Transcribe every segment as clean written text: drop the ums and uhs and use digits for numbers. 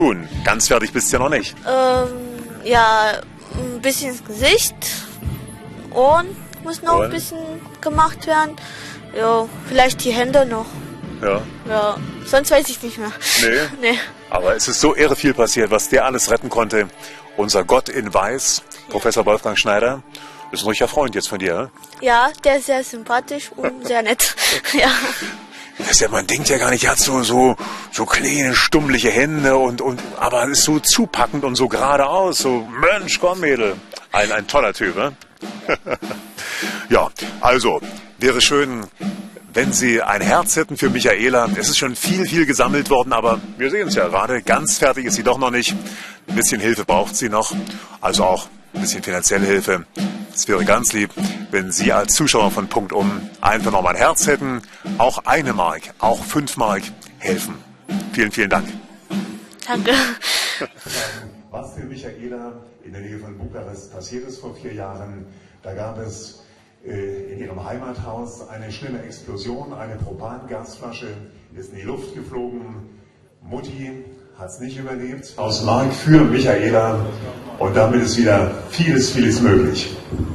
Nun, ganz fertig bist du ja noch nicht. Ja, ein bisschen ins Gesicht. Ohren muss noch ein bisschen gemacht werden. Ja, vielleicht die Hände noch. Ja. Ja, sonst weiß ich nicht mehr. Nee. Nee. Aber es ist so irre viel passiert, was der alles retten konnte. Unser Gott in Weiß, Professor Wolfgang Schneider, ist ein richtiger Freund jetzt von dir, ne? Ja, der ist sehr sympathisch und sehr nett. Ja. Das ist ja, man denkt ja gar nicht, er hat so kleine, stummliche Hände aber ist so zupackend und so geradeaus. So, Mensch, komm, Mädel. Ein toller Typ, ne? Ja, also, wäre schön, wenn Sie ein Herz hätten für Michaela. Es ist schon viel gesammelt worden, aber wir sehen es ja gerade. Ganz fertig ist sie doch noch nicht. Ein bisschen Hilfe braucht sie noch. Also auch ein bisschen finanzielle Hilfe. Es wäre ganz lieb, wenn Sie als Zuschauer von Punkt einfach noch mal ein Herz hätten. Auch 1 Mark, auch 5 Mark helfen. Vielen Dank. Danke. Was für Michaela in der Nähe von Bukarest passiert ist vor 4 Jahren, da gab es in ihrem Heimathaus eine schlimme Explosion, eine Propangasflasche ist in die Luft geflogen. Mutti hat es nicht überlebt. Aus Mark für Michaela und damit ist wieder vieles möglich.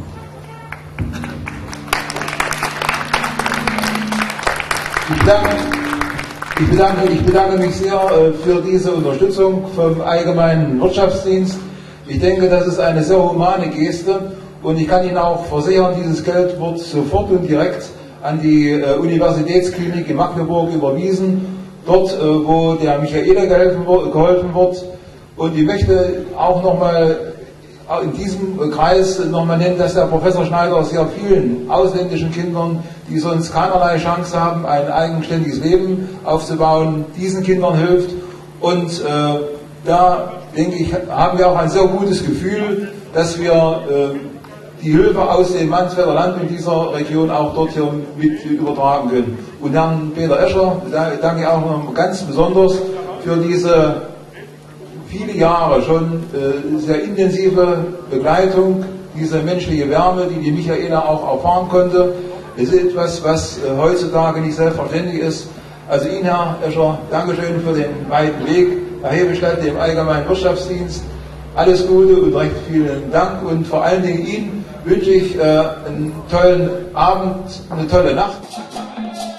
Ich bedanke mich sehr für diese Unterstützung vom Allgemeinen Wirtschaftsdienst. Ich denke, das ist eine sehr humane Geste und ich kann Ihnen auch versichern, dieses Geld wird sofort und direkt an die Universitätsklinik in Magdeburg überwiesen, dort wo der Michaela geholfen wird. Und ich möchte auch nochmal in diesem Kreis nochmal nennen, dass der Professor Schneider sehr vielen ausländischen Kindern, die sonst keinerlei Chance haben, ein eigenständiges Leben aufzubauen, diesen Kindern hilft. Und da, denke ich, haben wir auch ein sehr gutes Gefühl, dass wir die Hilfe aus dem Mansfelder Land und dieser Region auch dort hier mit übertragen können. Und Herrn Peter Escher danke ich auch noch ganz besonders für diese viele Jahre schon sehr intensive Begleitung, diese menschliche Wärme, die Michaela auch erfahren konnte. Es ist etwas, was heutzutage nicht selbstverständlich ist. Also Ihnen, Herr Escher, Dankeschön für den weiten Weg. Herr Hebestadt, dem Allgemeinen Wirtschaftsdienst, alles Gute und recht vielen Dank. Und vor allen Dingen Ihnen wünsche ich einen tollen Abend, eine tolle Nacht.